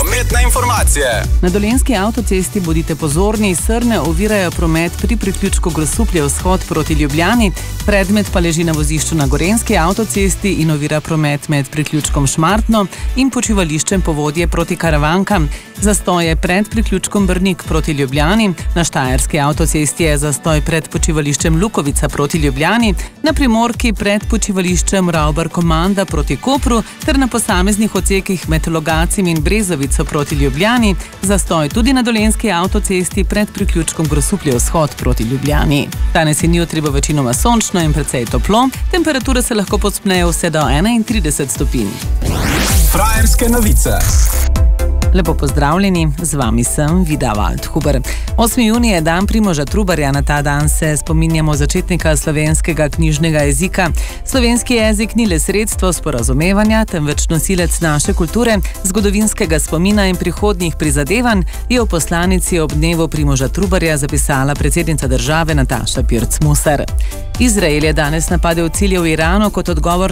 Prometne informacije. Na Dolenjski avtocesti bodite pozorni, srne ovirajo promet pri priključku Grosuplje vzhod proti Ljubljani, predmet pa leži na vozišču na Gorenjski avtocesti in ovira promet med priključkom Šmartno in počivališčem Povodje proti Karavankam. Zastoj je pred priključkom Brnik proti Ljubljani, na Štajerski avtocesti je zastoj pred počivališčem Lukovica proti Ljubljani, na Primorki pred počivališčem Ravbar Komanda proti Kopru ter na posameznih odsekih med Logacim in Brezovico proti Ljubljani, zastoj tudi na Dolenjski avtocesti pred priključkom Grosuplje vzhod proti Ljubljani. Danes in jutri bo večinoma sončno in precej toplo, temperature se lahko povzpnejo vse do 31 stopinj. Frajerske novice. Lepo pozdravljeni, z vami sem Vida Waldhuber. 8. junij je dan Primoža Trubarja, na ta dan se spominjamo začetnika slovenskega knjižnega jezika. Slovenski jezik ni le sredstvo sporazumevanja, temveč nosilec naše kulture, zgodovinskega spomina in prihodnjih prizadevanj, je v poslanici ob dnevu Primoža Trubarja zapisala predsednica države Nataša Pirc Musar. Izrael je danes napadel cilje v Iranu kot odgovor